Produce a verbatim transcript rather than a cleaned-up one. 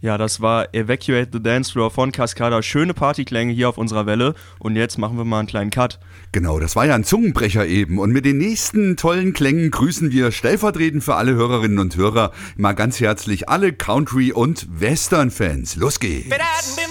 Ja, das war Evacuate the Dance Floor von Cascada. Schöne Partyklänge hier auf unserer Welle. Und jetzt machen wir mal einen kleinen Cut. Genau, das war ja ein Zungenbrecher eben. Und mit den nächsten tollen Klängen grüßen wir stellvertretend für alle Hörerinnen und Hörer mal ganz herzlich alle Country- und Western-Fans. Los geht's!